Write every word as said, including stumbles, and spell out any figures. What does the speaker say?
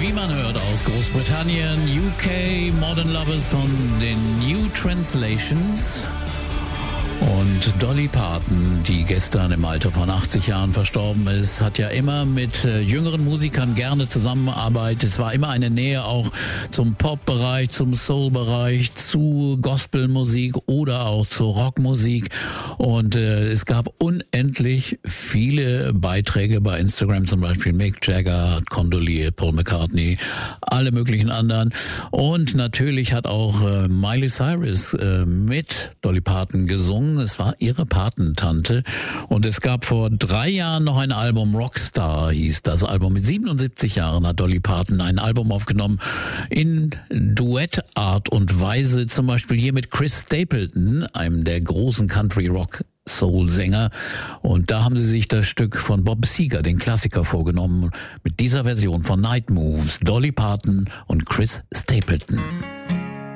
wie man hört, aus Großbritannien, U K, Modern Lovers von den New Translations. Und Dolly Parton, die gestern im Alter von achtzig Jahren verstorben ist, hat ja immer mit äh, jüngeren Musikern gerne zusammengearbeitet. Es war immer eine Nähe auch zum Pop-Bereich, zum Soul-Bereich, zu Gospelmusik oder auch zur Rockmusik. Und äh, es gab unendlich viele Beiträge bei Instagram, zum Beispiel Mick Jagger hat kondoliert, Paul McCartney, alle möglichen anderen. Und natürlich hat auch äh, Miley Cyrus äh, mit Dolly Parton gesungen. Es war ihre Patentante und es gab vor drei Jahren noch ein Album, Rockstar hieß das Album. Mit siebenundsiebzig Jahren hat Dolly Parton ein Album aufgenommen in Duettart und Weise, zum Beispiel hier mit Chris Stapleton, einem der großen Country-Rock Soul-Sänger. Und da haben sie sich das Stück von Bob Seger, den Klassiker, vorgenommen. Mit dieser Version von Night Moves, Dolly Parton und Chris Stapleton.